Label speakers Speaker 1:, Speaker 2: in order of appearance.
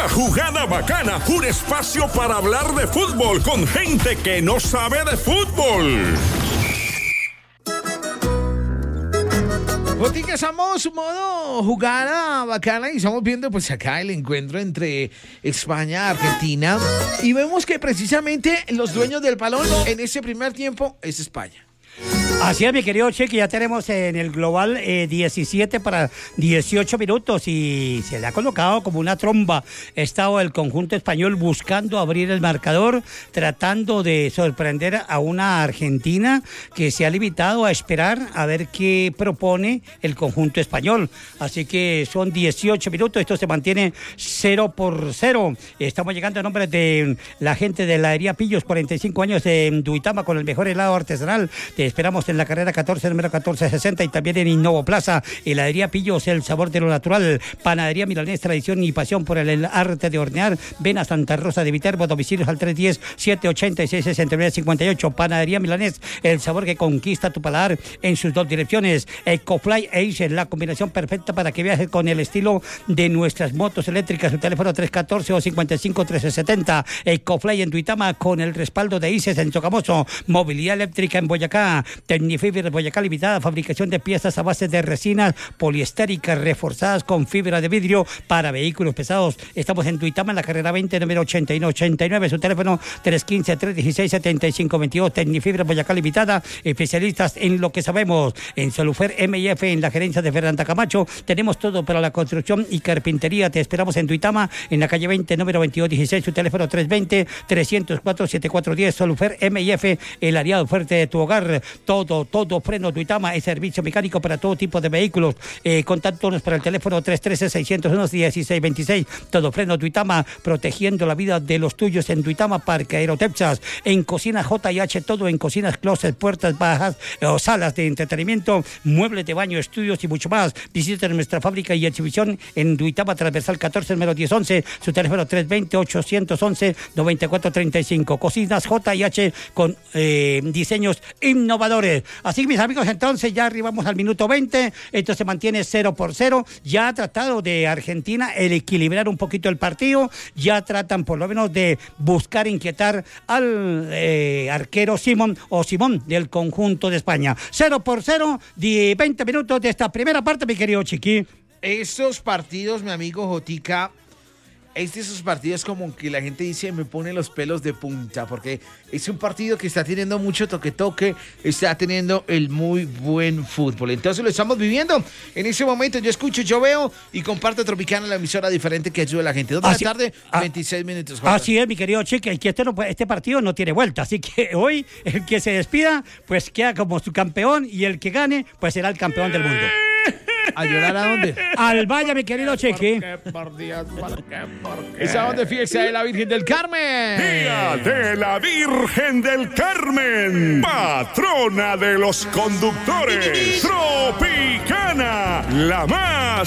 Speaker 1: La Jugada Bacana, un espacio para hablar de fútbol con gente que no sabe de fútbol.
Speaker 2: Botica, estamos modo Jugada Bacana y estamos viendo pues acá el encuentro entre España y Argentina y vemos que precisamente los dueños del balón en ese primer tiempo es España.
Speaker 3: Así es, mi querido Cheque, ya tenemos en el global 17 para 18 minutos y se le ha colocado como una tromba. Estado el conjunto español buscando abrir el marcador, tratando de sorprender a una Argentina que se ha limitado a esperar a ver qué propone el conjunto español. Así que son 18 minutos, esto se mantiene 0-0. Estamos llegando a nombre de la gente de Heladería Pillos, 45 años en Duitama con el mejor helado artesanal. Te esperamos en la carrera 14, número 1460 y también en Innovo Plaza. Heladería Pillos, el sabor de lo natural. Panadería Milanés, tradición y pasión por el arte de hornear. Ven a Santa Rosa de Viterbo, domicilios al 310-786-6958. Panadería Milanés, el sabor que conquista tu paladar en sus dos direcciones. Ecofly Acer, la combinación perfecta para que viajes con el estilo de nuestras motos eléctricas. Su teléfono 314 o 55-1370. Ecofly en Duitama con el respaldo de ICES en Sogamoso. Movilidad eléctrica en Boyacá. Tecnifibra Boyacá Limitada, fabricación de piezas a base de resinas poliestéricas reforzadas con fibra de vidrio para vehículos pesados. Estamos en Duitama, en la carrera 20, número 89. Su teléfono 315-316-7522. Tecnifibra Boyacá Limitada, especialistas en lo que sabemos. En Solufer MIF, en la gerencia de Fernanda Camacho, tenemos todo para la construcción y carpintería. Te esperamos en Duitama, en la calle 20, número 2216. Su teléfono 320-304-7410. Solufer MIF, el aliado fuerte de tu hogar. Todo freno Duitama es servicio mecánico para todo tipo de vehículos. Contáctanos para el teléfono 313-601-1626. Todo freno Duitama, protegiendo la vida de los tuyos en Duitama, Parqueadero, Texas. En Cocina J&H, todo en cocinas, closets, puertas bajas o salas de entretenimiento, muebles de baño, estudios y mucho más. Visita nuestra fábrica y exhibición en Duitama, transversal 14, número 1011. Su teléfono 320-811-9435. Cocinas J&H con diseños innovadores. Así, mis amigos, entonces ya arribamos al minuto 20. Esto se mantiene 0-0. Ya ha tratado de Argentina el equilibrar un poquito el partido. Ya tratan por lo menos de buscar inquietar al arquero Simón del conjunto de España. 0-0, 20 minutos de esta primera parte, mi querido Chiqui.
Speaker 2: Estos partidos, mi amigo Jotica, esos partidos como que la gente dice me pone los pelos de punta, porque es un partido que está teniendo mucho toque, está teniendo el muy buen fútbol. Entonces lo estamos viviendo en ese momento. Yo escucho, yo veo y comparto Tropicana, la emisora diferente que ayuda a la gente. 2 de la tarde, 26 minutos. Jorge.
Speaker 3: Así es, mi querido Chique, que este partido no tiene vuelta, así que hoy el que se despida pues queda como su campeón y el que gane pues será el campeón del mundo.
Speaker 2: ¿A llorar a dónde?
Speaker 3: Al Valle, mi querido Cheque.
Speaker 2: ¿Por qué? Estamos de fiesta de la Virgen del Carmen.
Speaker 1: Día de la Virgen del Carmen, patrona de los conductores. Tropicana, la más